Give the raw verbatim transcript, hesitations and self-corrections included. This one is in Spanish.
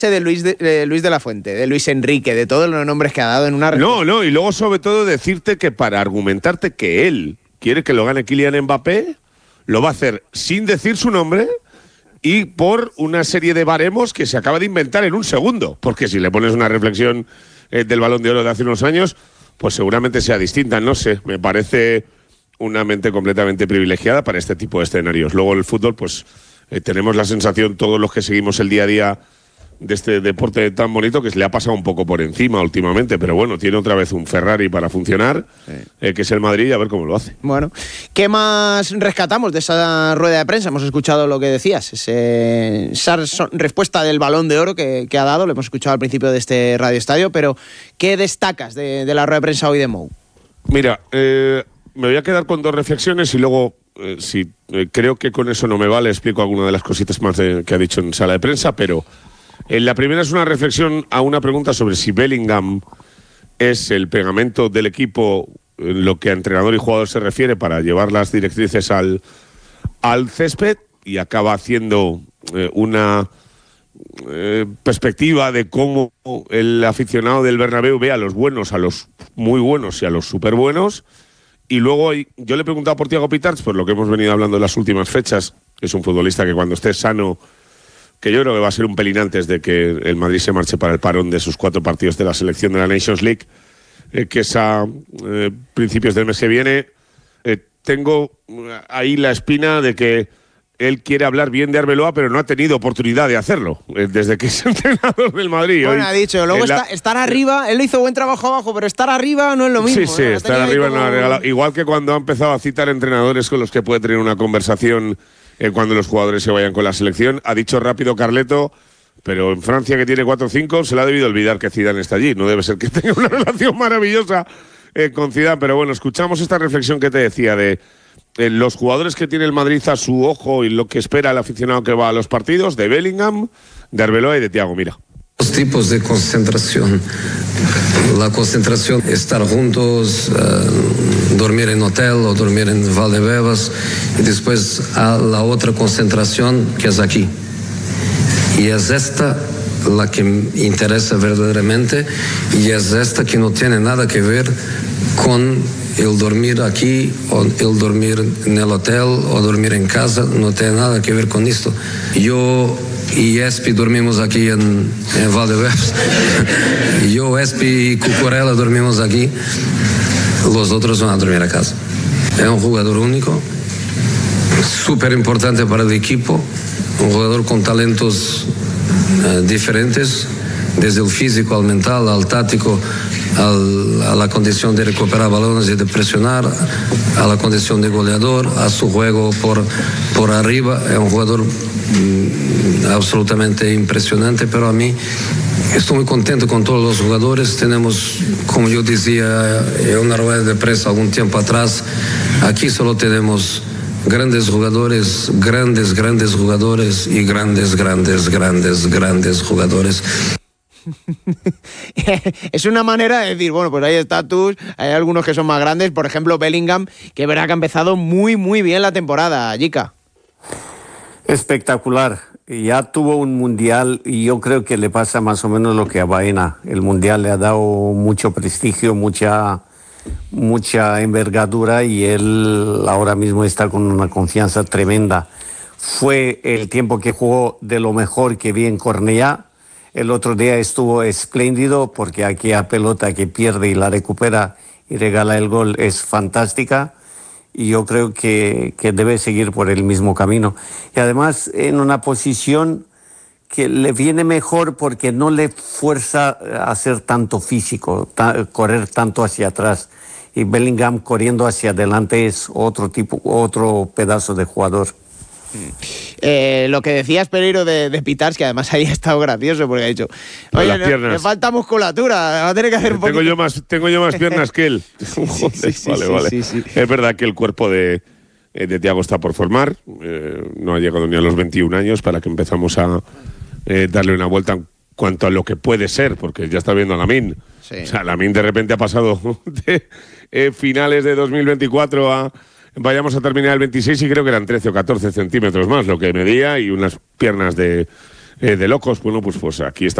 de Luis de, de Luis de la Fuente, de Luis Enrique, de todos los nombres que ha dado en una... No, no, y luego sobre todo decirte que para argumentarte que él quiere que lo gane Kylian Mbappé, lo va a hacer sin decir su nombre y por una serie de baremos que se acaba de inventar en un segundo, porque si le pones una reflexión eh, del Balón de Oro de hace unos años, pues seguramente sea distinta, no sé, me parece una mente completamente privilegiada para este tipo de escenarios. Luego el fútbol, pues eh, tenemos la sensación, todos los que seguimos el día a día de este deporte tan bonito, que se le ha pasado un poco por encima últimamente, pero bueno, tiene otra vez un Ferrari para funcionar, sí. eh, que es el Madrid, y a ver cómo lo hace. Bueno, ¿qué más rescatamos de esa rueda de prensa? Hemos escuchado lo que decías, ese, esa respuesta del Balón de Oro que, que ha dado, lo hemos escuchado al principio de este Radio Estadio, pero ¿qué destacas de, de la rueda de prensa hoy de Mou? Mira, eh, me voy a quedar con dos reflexiones y luego, eh, si eh, creo que con eso no me vale, explico alguna de las cositas más de, que ha dicho en sala de prensa, pero... La primera es una reflexión a una pregunta sobre si Bellingham es el pegamento del equipo en lo que a entrenador y jugador se refiere para llevar las directrices al, al césped, y acaba haciendo eh, una eh, perspectiva de cómo el aficionado del Bernabéu ve a los buenos, a los muy buenos y a los súper buenos. Y luego yo le he preguntado por Thiago Pitarch, por lo que hemos venido hablando en las últimas fechas. Es un futbolista que cuando esté sano, que yo creo que va a ser un pelín antes de que el Madrid se marche para el parón de sus cuatro partidos de la selección de la Nations League, eh, que es a eh, principios del mes que viene. Eh, tengo ahí la espina de que él quiere hablar bien de Arbeloa, pero no ha tenido oportunidad de hacerlo eh, desde que es entrenador del Madrid. Bueno, Hoy, ha dicho, luego la... está, estar arriba, él lo hizo buen trabajo abajo, pero estar arriba no es lo mismo. Sí, sí, ¿eh? estar arriba como... no ha regalado. Igual que cuando ha empezado a citar entrenadores con los que puede tener una conversación eh, cuando los jugadores se vayan con la selección. Ha dicho rápido Carleto, pero en Francia, que tiene cuatro cinco, se le ha debido olvidar que Zidane está allí. No debe ser que tenga una relación maravillosa eh, con Zidane. Pero bueno, escuchamos esta reflexión que te decía de eh, los jugadores que tiene el Madrid a su ojo y lo que espera el aficionado que va a los partidos, de Bellingham, de Arbeloa y de Thiago. Mira. Los tipos de concentración. La concentración, estar juntos, uh, dormir en hotel o dormir en Valdebebas, y después a la otra concentración que es aquí. Y es esta la que me interesa verdaderamente, y es esta que no tiene nada que ver con el dormir aquí o el dormir en el hotel o dormir en casa, no tiene nada que ver con esto. Yo y Espi dormimos aquí en, en Valdebebas. Yo, Espi y Cucurella dormimos aquí, los otros van a dormir a casa. Es un jugador único, súper importante para el equipo, un jugador con talentos uh, diferentes, desde el físico al mental, al táctico, al, a la condición de recuperar balones y de presionar, a la condición de goleador, a su juego por, por arriba. Es un jugador mm, absolutamente impresionante, pero a mí estoy muy contento con todos los jugadores. Tenemos, como yo decía en una rueda de prensa algún tiempo atrás, aquí solo tenemos grandes jugadores, grandes, grandes jugadores y grandes, grandes, grandes, grandes jugadores. Es una manera de decir, bueno, pues hay estatus, hay algunos que son más grandes, por ejemplo Bellingham, que verá que ha empezado muy, muy bien la temporada, Jica. Espectacular. Ya tuvo un mundial y yo creo que le pasa más o menos lo que a Baena. El mundial le ha dado mucho prestigio, mucha... mucha envergadura, y él ahora mismo está con una confianza tremenda. Fue el tiempo que jugó de lo mejor que vi en Cornellá. El otro día estuvo espléndido, porque aquella pelota que pierde y la recupera y regala el gol es fantástica, y yo creo que, que debe seguir por el mismo camino. Y además en una posición que le viene mejor, porque no le fuerza a hacer tanto físico, ta- correr tanto hacia atrás. Y Bellingham corriendo hacia adelante es otro tipo, otro pedazo de jugador. Eh, lo que decías, Pereiro, de, de Pitarch, que además ahí ha estado gracioso, porque ha dicho, oye, le, le falta musculatura, va a tener que hacer un tengo poquito. Yo más, tengo yo más piernas que él. Sí, sí, sí, sí, vale, sí, vale. sí, sí. Es verdad que el cuerpo de, de Thiago está por formar, eh, no ha llegado ni a los veintiún años para que empezamos a eh, darle una vuelta en cuanto a lo que puede ser, porque ya está viendo a Lamine. Sí. O sea, Lamine de repente ha pasado de eh, finales de dos mil veinticuatro a... Vayamos a terminar el veintiséis y creo que eran trece o catorce centímetros más lo que medía, y unas piernas de eh, de locos. Bueno, pues, pues aquí está.